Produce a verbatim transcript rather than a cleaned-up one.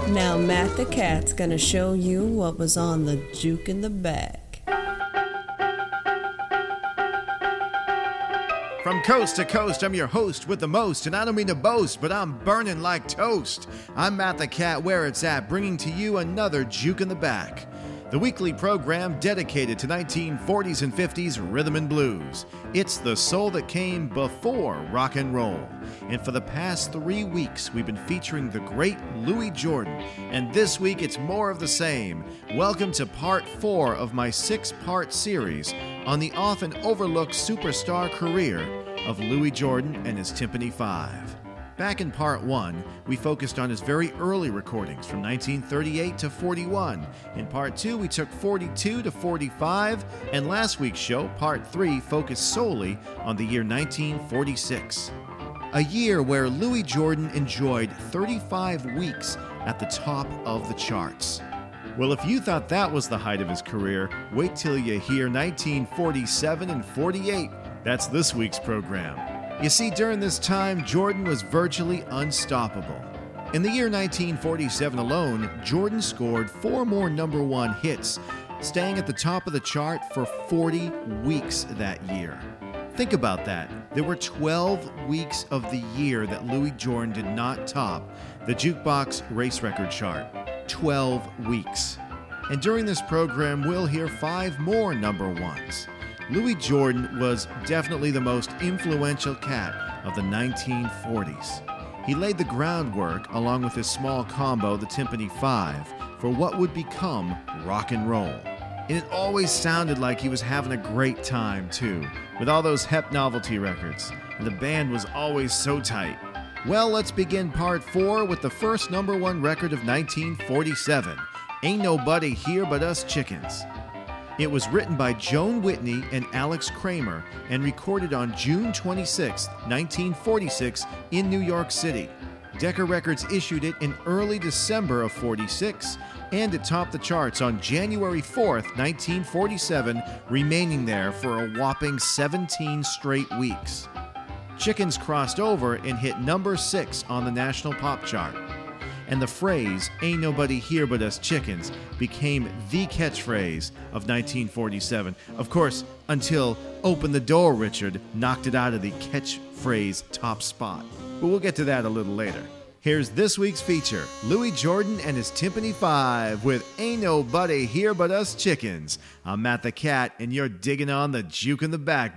Now Matt the Cat's gonna show you what was on the juke in the bag. From coast to coast, I'm your host with the most, and I don't mean to boast, but I'm burning like toast. I'm Matt the Cat, where it's at, bringing to you another Juke in the Back, the weekly program dedicated to nineteen forties and fifties rhythm and blues. It's the soul that came before rock and roll. And for the past three weeks, we've been featuring the great Louis Jordan. And this week, it's more of the same. Welcome to part four of my six-part series on the often overlooked superstar career of Louis Jordan and his Tympany Five. Back in part one, we focused on his very early recordings from nineteen thirty-eight to forty-one. In part two, we took forty-two to forty-five, and last week's show, part three, focused solely on the year nineteen forty-six. A year where Louis Jordan enjoyed thirty-five weeks at the top of the charts. Well, if you thought that was the height of his career, wait till you hear nineteen forty-seven and forty-eight. That's this week's program. You see, during this time, Jordan was virtually unstoppable. In the year nineteen forty-seven alone, Jordan scored four more number one hits, staying at the top of the chart for forty weeks that year. Think about that. There were twelve weeks of the year that Louis Jordan did not top the Jukebox Race Record chart. twelve weeks. And during this program, we'll hear five more number ones. Louis Jordan was definitely the most influential cat of the nineteen forties. He laid the groundwork, along with his small combo, the Tympany Five, for what would become rock and roll. And it always sounded like he was having a great time, too, with all those Hep novelty records. And the band was always so tight. Well, let's begin part four with the first number one record of nineteen forty-seven, Ain't Nobody Here But Us Chickens. It was written by Joan Whitney and Alex Kramer and recorded on June twenty-sixth, nineteen forty-six in New York City. Decca Records issued it in early December of forty-six, and it topped the charts on January fourth, nineteen forty-seven, remaining there for a whopping seventeen straight weeks. Chickens crossed over and hit number six on the national pop chart. And the phrase, "Ain't nobody here but us chickens," became the catchphrase of nineteen forty-seven. Of course, until "Open the Door, Richard" knocked it out of the catchphrase top spot. But we'll get to that a little later. Here's this week's feature, Louis Jordan and his Tympany Five with "Ain't Nobody Here But Us Chickens." I'm Matt the Cat, and you're digging on the Juke in the Back.